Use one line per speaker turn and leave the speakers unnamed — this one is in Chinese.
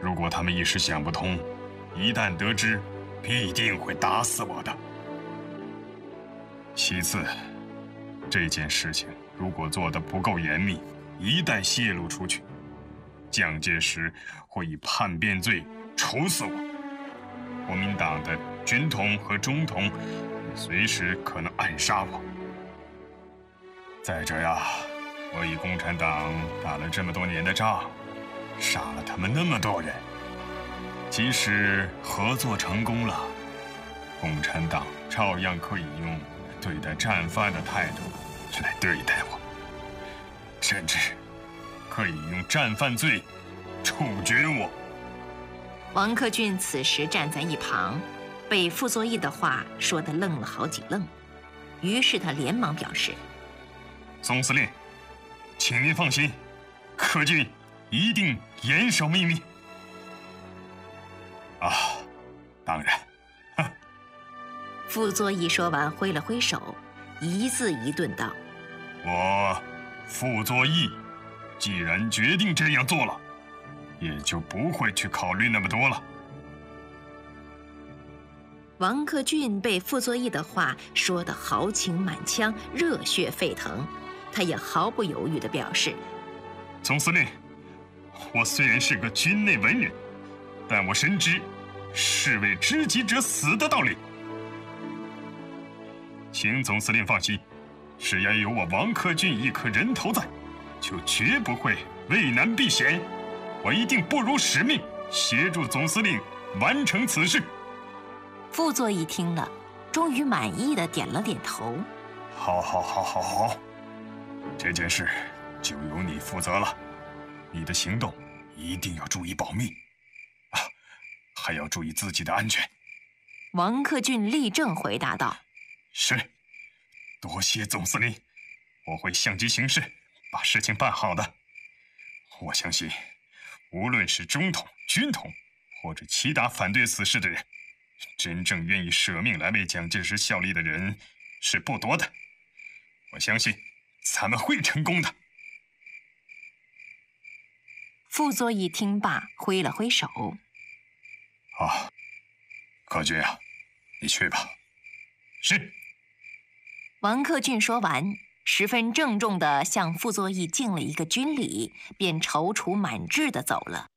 如果他们一时想不通，一旦得知，必定会打死我的。其次，这件事情如果做得不够严密，一旦泄露出去，蒋介石会以叛变罪处死我。国民党的军统和中统也随时可能暗杀我。再者呀，我与共产党打了这么多年的仗，杀了他们那么多人，即使合作成功了，共产党照样可以用对待战犯的态度来对待我，甚至可以用战犯罪处决我。
王克俊此时站在一旁，被傅作义的话说得愣了好几愣，于是他连忙表示：
总司令，请您放心，克俊一定严守秘密。啊，当然。
傅作义说完挥了挥手，一字一顿道：
我傅作义既然决定这样做了，也就不会去考虑那么多了。
王克俊被傅作义的话说得豪情满腔，热血沸腾，他也毫不犹豫地表示：
总司令，我虽然是个军内文人，但我深知士为知己者死的道理。请总司令放心，只要有我王克俊一颗人头在，就绝不会畏难避险。我一定不辱使命，协助总司令完成此事。
傅作义听了，终于满意地点了点头。
好，这件事就由你负责了。你的行动一定要注意保密，还要注意自己的安全。
王克俊立正回答道：
是，多谢总司令，我会相机行事，把事情办好的。我相信，无论是中统、军统，或者其他反对此事的人，真正愿意舍命来为蒋介石效力的人是不多的。我相信咱们会成功的。
傅作义听罢，挥了挥手：
克俊啊，你去吧。是。
王克俊说完，十分郑重地向傅作义敬了一个军礼，便踌躇满志地走了。